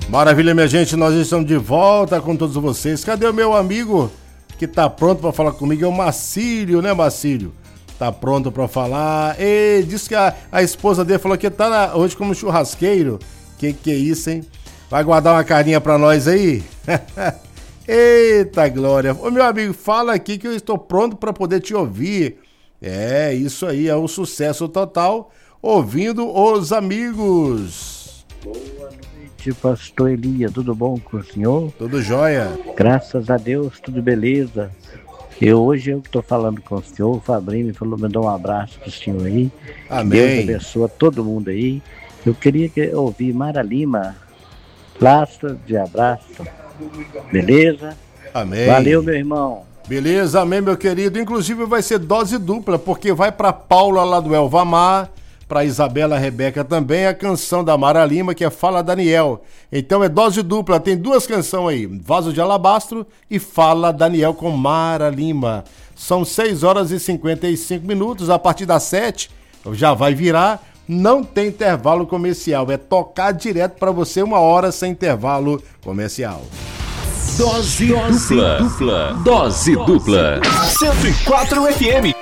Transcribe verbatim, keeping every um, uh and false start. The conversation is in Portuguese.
Maravilha, minha gente, nós estamos de volta com todos vocês. Cadê o meu amigo que tá pronto para falar comigo? É o Marcílio, né, Marcílio? Tá pronto para falar. E diz que a, a esposa dele falou que tá na, hoje como churrasqueiro. Que que é isso, hein? Vai guardar uma carinha para nós aí? Eita glória. Ô, meu amigo, fala aqui que eu estou pronto para poder te ouvir. É, isso aí, é o sucesso total, ouvindo os amigos. Boa noite, pastor Elia, tudo bom com o senhor? Tudo jóia. Graças a Deus, tudo beleza. Eu hoje eu estou falando com o senhor, o Fabrinho me falou, me dá um abraço pro senhor aí. Amém. Deus abençoe todo mundo aí. Eu queria que ouvir Mara Lima, Plasta de abraço. Beleza? Amém. Valeu, meu irmão. Beleza, amém, meu querido. Inclusive vai ser dose dupla, porque vai para Paula lá do Elvamar, para Isabela Rebeca também, a canção da Mara Lima, que é Fala Daniel. Então é dose dupla, tem duas canções aí, Vaso de Alabastro e Fala Daniel com Mara Lima. São seis horas e cinquenta e cinco minutos, a partir das sete já vai virar, não tem intervalo comercial, é tocar direto para você uma hora sem intervalo comercial. Dose, Dose dupla. dupla. Dose dupla. cento e quatro F M.